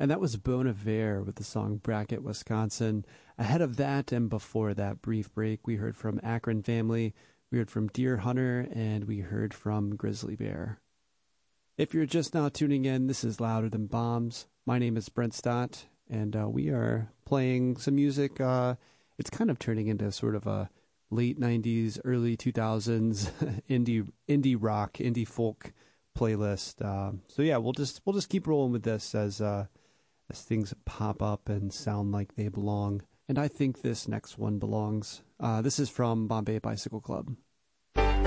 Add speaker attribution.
Speaker 1: And that was Bon Iver with the song Bracket, Wisconsin. Ahead of that and before that brief break, we heard from Akron Family, we heard from Deer Hunter, and we heard from Grizzly Bear. If you're just now tuning in, this is Louder Than Bombs. My name is Brent Stott, and we are playing some music. It's kind of turning into sort of a late 90s, early 2000s indie rock, indie folk playlist. So yeah, we'll just keep rolling with this as things pop up and sound like they belong. And I think this next one belongs. This is from Bombay Bicycle Club.